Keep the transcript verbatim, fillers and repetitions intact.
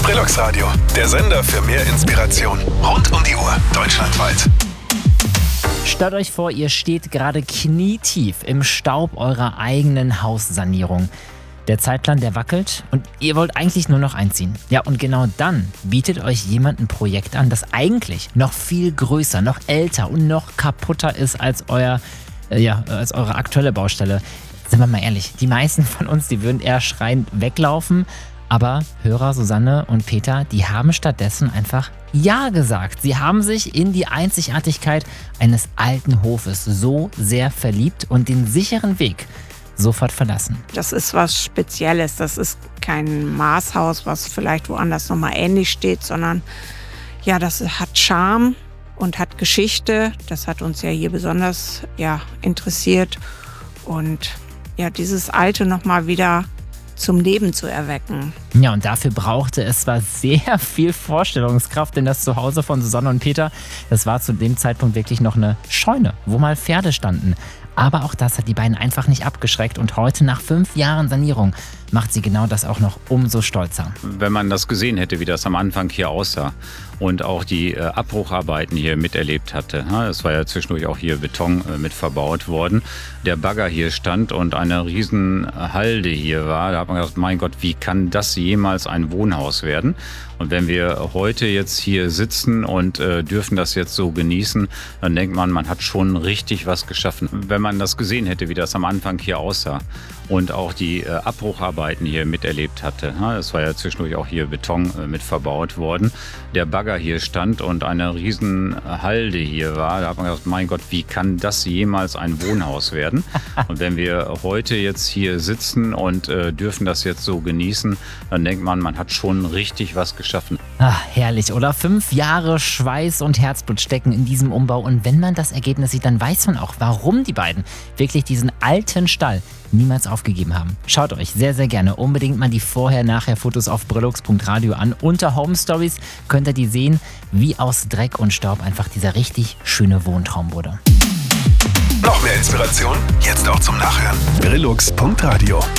Brillux Radio, der Sender für mehr Inspiration. Rund um die Uhr, deutschlandweit. Stellt euch vor, ihr steht gerade knietief im Staub eurer eigenen Haussanierung. Der Zeitplan, der wackelt und ihr wollt eigentlich nur noch einziehen. Ja, und genau dann bietet euch jemand ein Projekt an, das eigentlich noch viel größer, noch älter und noch kaputter ist als euer, äh, ja, als eure aktuelle Baustelle. Sind wir mal ehrlich, die meisten von uns, die würden eher schreiend weglaufen. Aber Hörer Susanne und Peter, die haben stattdessen einfach Ja gesagt. Sie haben sich in die Einzigartigkeit eines alten Hofes so sehr verliebt und den sicheren Weg sofort verlassen. Das ist was Spezielles. Das ist kein Maßhaus, was vielleicht woanders nochmal ähnlich steht, sondern ja, das hat Charme und hat Geschichte. Das hat uns ja hier besonders ja, interessiert. Und ja, dieses Alte nochmal wieder zum Leben zu erwecken. Ja, und dafür brauchte es zwar sehr viel Vorstellungskraft, denn das Zuhause von Susanne und Peter, das war zu dem Zeitpunkt wirklich noch eine Scheune, wo mal Pferde standen. Aber auch das hat die beiden einfach nicht abgeschreckt und heute, nach fünf Jahren Sanierung, macht sie genau das auch noch umso stolzer. Wenn man das gesehen hätte, wie das am Anfang hier aussah und auch die äh, Abbrucharbeiten hier miterlebt hatte. Es war ja zwischendurch auch hier Beton äh, mit verbaut worden. Der Bagger hier stand und eine riesen Halde hier war. Da hat man gedacht, mein Gott, wie kann das jemals ein Wohnhaus werden? Und wenn wir heute jetzt hier sitzen und äh, dürfen das jetzt so genießen, dann denkt man, man hat schon richtig was geschaffen. Wenn man das gesehen hätte, wie das am Anfang hier aussah und auch die äh, Abbrucharbeiten hier miterlebt hatte. Es war ja zwischendurch auch hier Beton äh, mit verbaut worden. Der Bagger hier stand und eine riesen Halde hier war. Da hat man gedacht, mein Gott, wie kann das jemals ein Wohnhaus werden? Und wenn wir heute jetzt hier sitzen und äh, dürfen das jetzt so genießen, dann denkt man, man hat schon richtig was geschaffen. Ach, herrlich, oder? Fünf Jahre Schweiß und Herzblut stecken in diesem Umbau. Und wenn man das Ergebnis sieht, dann weiß man auch, warum die beiden wirklich diesen alten Stall niemals aufgegeben haben. Schaut euch sehr, sehr gerne unbedingt mal die Vorher-Nachher-Fotos auf brillux punkt radio an. Unter Home Stories könnt ihr die sehen, wie aus Dreck und Staub einfach dieser richtig schöne Wohntraum wurde. Noch mehr Inspiration? Jetzt auch zum Nachhören. brillux punkt radio